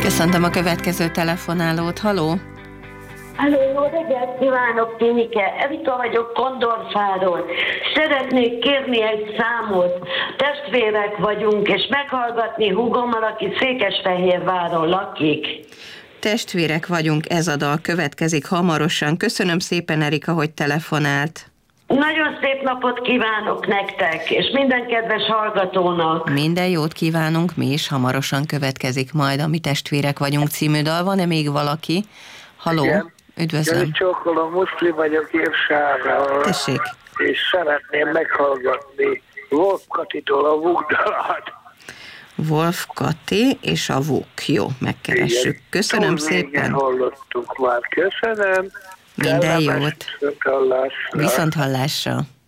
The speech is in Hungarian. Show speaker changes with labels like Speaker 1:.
Speaker 1: Köszöntöm a következő telefonálót. Haló?
Speaker 2: Halló, jó reggelt kívánok, Tinike. Evika vagyok Kondorfáról. Szeretnék kérni egy számot. Testvérek vagyunk, és meghallgatni húgommal, aki Székesfehérváron lakik.
Speaker 1: Testvérek vagyunk, ez a dal következik hamarosan. Köszönöm szépen, Erika, hogy telefonált.
Speaker 2: Nagyon szép napot kívánok nektek, és minden kedves hallgatónak.
Speaker 1: Minden jót kívánunk, mi is. Hamarosan következik majd a Mi testvérek vagyunk című dal. Van-e még valaki? Haló?
Speaker 3: Igen.
Speaker 1: Üdvözlöm.
Speaker 3: Csókolom, muszlim vagyok Érsávról.
Speaker 1: Tessék.
Speaker 3: És szeretném meghallgatni Wolf Katitól a Vugdalát.
Speaker 1: Wolf Kati és a Vuk. Jó, megkeressük.
Speaker 3: Igen.
Speaker 1: Köszönöm
Speaker 3: Túl régen
Speaker 1: szépen.
Speaker 3: hallottuk már. Köszönöm.
Speaker 1: Minden
Speaker 3: Kellemes
Speaker 1: jót.
Speaker 3: viszonthallásra.
Speaker 1: Viszonthallásra.